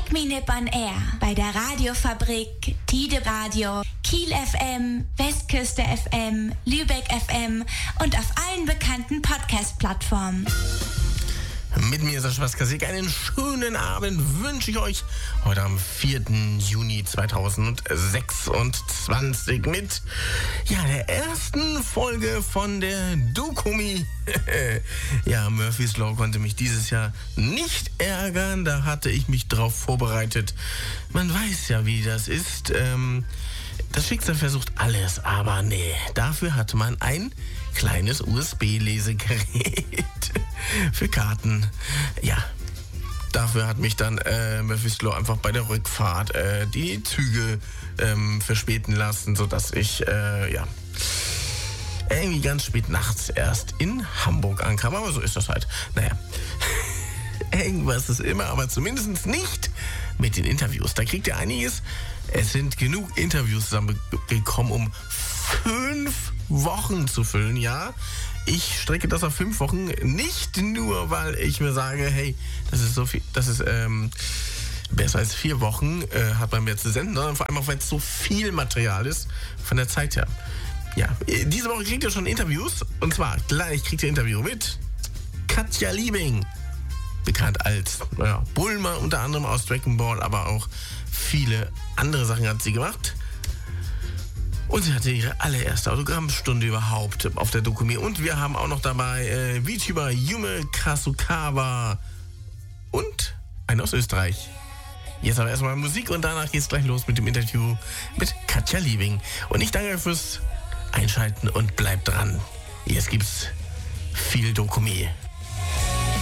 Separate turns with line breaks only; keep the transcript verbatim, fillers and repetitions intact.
Check Me Nip on Air bei der Radiofabrik, Tide Radio, Kiel F M, Westküste F M, Lübeck F M und auf allen bekannten Podcast-Plattformen.
Mit mir ist der Schwarzkasik. Einen schönen Abend wünsche ich euch heute am vierten Juni zweitausendsechsundzwanzig mit ja, der ersten Folge von der Dokumi. Ja, Murphy's Law konnte mich dieses Jahr nicht ärgern. Da hatte ich mich drauf vorbereitet. Man weiß ja, wie das ist. Ähm, das Schicksal versucht alles, aber nee, dafür hatte man ein kleines U S B-Lesegerät für Karten. Ja, dafür hat mich dann äh, Murphy's Law einfach bei der Rückfahrt äh, die Züge ähm, verspäten lassen, sodass ich äh, ja irgendwie ganz spät nachts erst in Hamburg ankam. Aber so ist das halt. Naja, irgendwas ist immer, aber zumindest nicht mit den Interviews. Da kriegt ihr einiges. Es sind genug Interviews zusammengekommen, um fünf Wochen zu füllen, ja. Ich strecke das auf fünf Wochen, nicht nur, weil ich mir sage, hey, das ist so viel, das ist ähm, besser als vier Wochen, äh, hat man mehr zu senden, sondern vor allem auch, weil es so viel Material ist, von der Zeit her. Ja, diese Woche kriegt ihr schon Interviews, und zwar gleich kriegt ihr Interview mit Katja Liebing, bekannt als ja, Bulma, unter anderem aus Dragon Ball, aber auch viele andere Sachen hat sie gemacht. Und sie hatte ihre allererste Autogrammstunde überhaupt auf der Dokumi. Und wir haben auch noch dabei äh, VTuber Yume Kasukawa und einen aus Österreich. Jetzt aber erstmal Musik und danach geht's gleich los mit dem Interview mit Katja Liebing. Und ich danke fürs Einschalten und bleibt dran. Jetzt gibt's viel Dokumi.